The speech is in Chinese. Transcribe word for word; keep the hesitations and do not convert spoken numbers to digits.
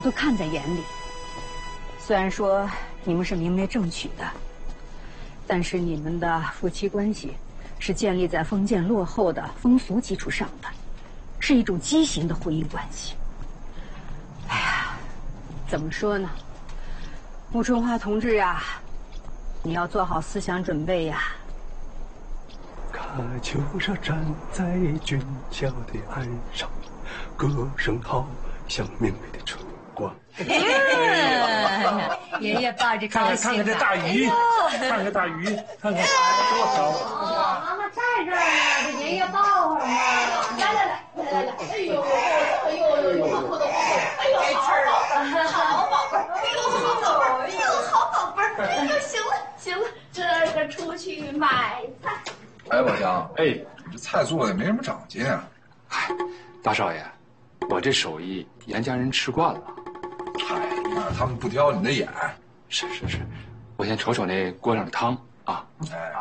都看在眼里。虽然说你们是明媒正娶的，但是你们的夫妻关系是建立在封建落后的风俗基础上的，是一种畸形的婚姻关系。哎呀，怎么说呢？穆春花同志呀，你要做好思想准备呀。 喀秋莎站在俊俏的岸上，歌声好像明媚的春光。 爷爷抱着看看看看这大鱼，看看大鱼，看看多少。 哦，妈妈在这儿呢，给爷爷抱会儿嘛。来来来来来来，哎呦哎呦哎呦，不动不动，哎呦好宝贝儿，哎呦哎呦好宝贝儿，哎呦行了行了，这个出去买菜。 哎，老乡， 哎， 这菜做的没什么长进啊。 嗨，大少爷，我这手艺严家人吃惯了。 嗨，那他们不挑你的眼。 是是是，我先瞅瞅那锅上的汤啊。 哎，